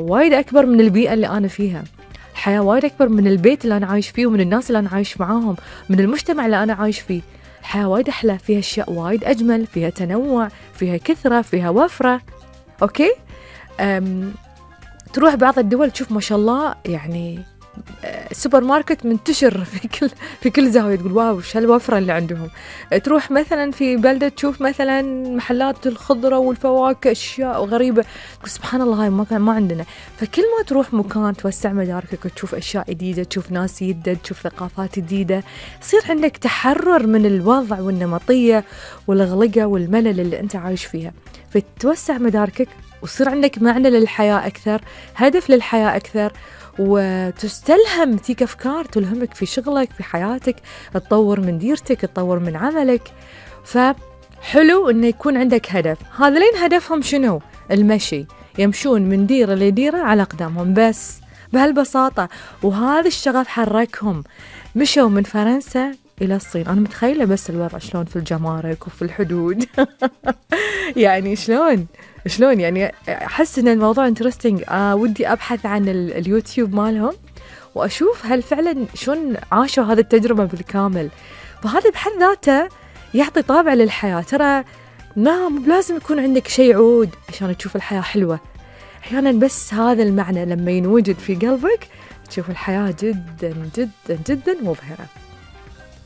وايد أكبر من البيئة اللي أنا فيها، الحياة وايد أكبر من البيت اللي أنا عايش فيه ومن الناس اللي أنا عايش معاهم، من المجتمع اللي أنا عايش فيه. الحياة وايد أحلى، فيها أشياء وايد أجمل، فيها تنوع، فيها كثرة، فيها وفرة. أوكي. تروح بعض الدول تشوف ما شاء الله يعني السوبر ماركت منتشر في كل زاوية، تقول واو وش هالوفرة اللي عندهم. تروح مثلا في بلدة تشوف مثلا محلات الخضرة والفواكه أشياء غريبة، تقول سبحان الله هاي ما عندنا. فكل ما تروح مكان توسع مداركك وتشوف أشياء جديدة، تشوف ناس جديدة، تشوف ثقافات جديدة، يصير عندك تحرر من الوضع والنمطية والغلقة والملل اللي أنت عايش فيها، فتوسع مداركك ويصير عندك معنى للحياة أكثر، هدف للحياة أكثر، وتستلهم تيك أفكار تلهمك في شغلك في حياتك، تطور من ديرتك، تطور من عملك. فحلو إنه يكون عندك هدف. هذين هدفهم شنو؟ المشي، يمشون من ديرة لديرة على أقدامهم بس بهالبساطة. وهذا الشغف حركهم، مشوا من فرنسا إلى الصين. أنا متخيلة بس الوضع شلون في الجمارك وفي الحدود يعني شلون يعني أحس إن الموضوع انترستينج. ودي أبحث عن اليوتيوب مالهم وأشوف هل فعلا شلون عاشوا هذه التجربة بالكامل. فهذا بحد ذاته يعطي طابع للحياة. ترى ما لازم يكون عندك شيء عود عشان تشوف الحياة حلوة، أحيانا بس هذا المعنى لما ينوجد في قلبك تشوف الحياة جدا جدا جدا مبهرة.